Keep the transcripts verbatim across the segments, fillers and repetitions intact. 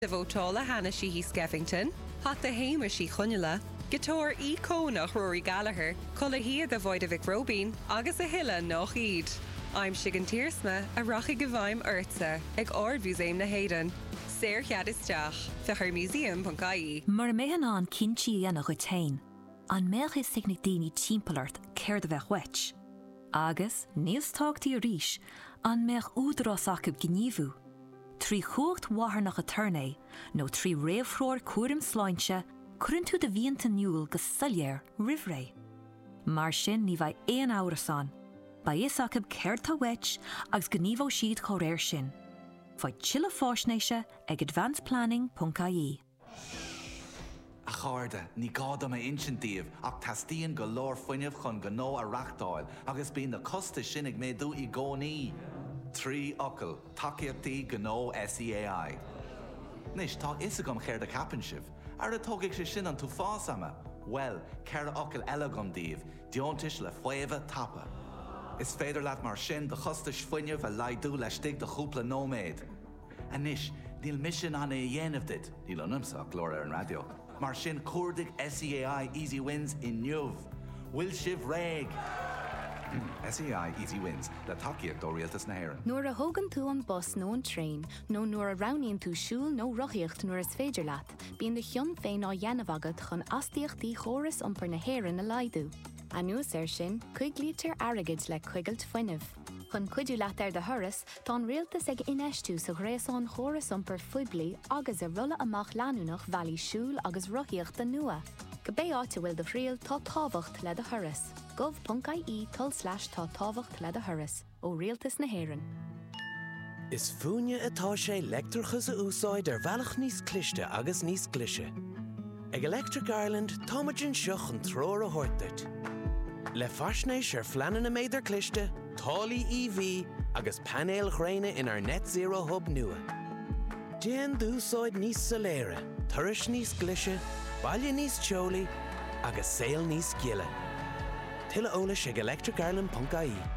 De bhótála hana si hí Skeffington, hat de héimar si chunneala, Gatóir í cónach Rory Gallagher, colla hiad a bhoid a Vic Robin, agus a hilla nach iad. I'm Sigan Tiersma, a rachi gavaim urtsa, ag ordvús aim na hédan. Sér chead isteach, fechar museum pon caí. Mar a méhan an cinchi anna chutain, an mech is signig dini timpelart céir de bheith wech. Agus, níos tágtí a ríis, an mech údrás acib gníomhú. Trí chócht wahar nach a turné, nó trí réamhróir cuairim sláinte, crunn tú de bhíonta niúil go sulléir rivré. Mar sin ní bheith éon áras an, ba is acib céir tá wech agus gníomhó siad choréir sin. Fáid chilla fásnéise ag advanced planning dot I E. A cháirde, ní gáda mé insintíomh ach tastíonn go leor foiineamh chun go nó a reachtáil agus bíon na costa sin ag méadú i gcónaí. Trí ocail, takeíochtaí go nó S E A I. Nis, tá is agam chéir de capan sibh, ar a tógadh sé sin an tú fásama. Well, céir ocail eile gom díomh, diontais le fuamha tapa. Is féidir leat mar sin de chostais foiineamh a laidú leis stig de chúpla nóméid. A nis, níl mission anna i dhéanamh dit, níl anamsa glór ar an radio. Mar sin cuardig S E A I Easy Wins in Newv. Will sibh réig. S E A I Easy Wins, le takeíocht ó rialtas na hÉireann. Nuair a thógann tú an bus nó an train, nó nuair a roghnaíonn tú siúl nó rothaíocht nuair is féidir leat, bíonn de chion féin á dhéanamh agat chun astaíochtaí chóras iompar na hÉireann a laidú. A nuas ar sin, chuig lítar airgid le chuigailt foiineamh. Chun cuidiú leat ar de thuras, tá an rialtas ag inistú sa gréasán chóras iompar fuiblí agus a rulla amach leanúnach bhealaí siúl agus rothaíocht den nua. Go bé áte bhfuil de phríal tá tábhacht le de thuras. gov.ie tull slash tá tábhacht le de thuras ó rialtas na hÉireann. Is fúine atá sé leictreachas a úsáid ar bhealach níos cliste agus níos clise. Ag Electric Ireland táimeann seach an tróir a thuirteit. Le faisnéis ar fleanan na méidir cliste, tálaí E V agus panéal chréine in ar net zero hub nua. Déan dúsáid níos soléire, turais níos glise, baile níos teolaí agus saol níos giile. Tuile eolais ag electric ireland dot I E.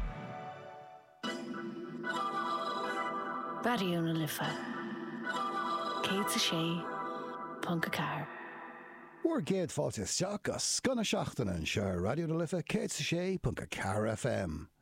Radio na Lifa. Céad sa sé, Punca Car. We're géad fáilte seach as scona seachtainna an seo Radio na Lifa, céad sa sé, Punca Car F M.